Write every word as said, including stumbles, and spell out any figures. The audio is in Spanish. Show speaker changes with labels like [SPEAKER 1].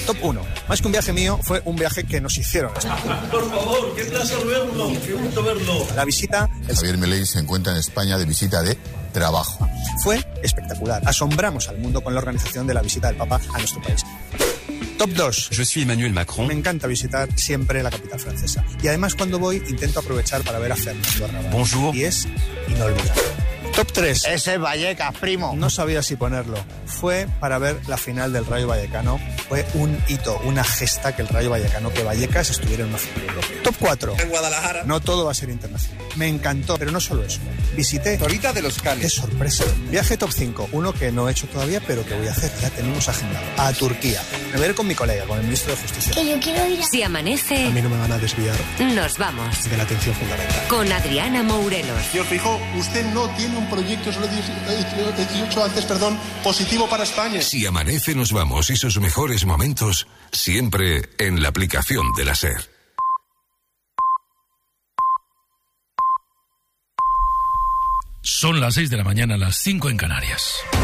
[SPEAKER 1] Top uno. Más que un viaje mío, fue un viaje que nos hicieron.
[SPEAKER 2] Por favor, qué placer verlo, qué gusto verlo.
[SPEAKER 1] La visita... El...
[SPEAKER 3] Javier Milei se encuentra en España de visita de trabajo.
[SPEAKER 1] Fue espectacular. Asombramos al mundo con la organización de la visita del Papa a nuestro país. Top dos.
[SPEAKER 4] Yo soy Emmanuel Macron.
[SPEAKER 1] Me encanta visitar siempre la capital francesa. Y además cuando voy intento aprovechar para ver a Fernando Arrabal.
[SPEAKER 4] Bonjour.
[SPEAKER 1] Y es inolvidable. Top tres.
[SPEAKER 5] Ese es Vallecas, primo.
[SPEAKER 1] No sabía si ponerlo. Fue para ver la final del Rayo Vallecano. Fue un hito, una gesta que el Rayo Vallecano, que Vallecas estuviera en una final europea. Top cuatro.
[SPEAKER 2] En Guadalajara.
[SPEAKER 1] No todo va a ser internacional. Me encantó, pero no solo eso. Visité...
[SPEAKER 2] Torita de los Canes.
[SPEAKER 1] ¡Qué sorpresa! Viaje top cinco. Uno que no he hecho todavía, pero que voy a hacer. Ya tenemos agendado. A Turquía. Me voy a ir con mi colega, con el ministro de Justicia.
[SPEAKER 6] Que yo quiero ir a...
[SPEAKER 7] Si amanece...
[SPEAKER 1] A mí no me van a desviar...
[SPEAKER 7] Nos vamos.
[SPEAKER 1] De la atención fundamental.
[SPEAKER 7] Con Adriana Mourelos.
[SPEAKER 8] Señor Feijóo, usted no tiene un proyecto, se lo he dicho antes, perdón, positivo para España.
[SPEAKER 9] Si amanece, nos vamos y sus mejores momentos siempre en la aplicación de la SER.
[SPEAKER 10] Son las seis de la mañana, las cinco en Canarias.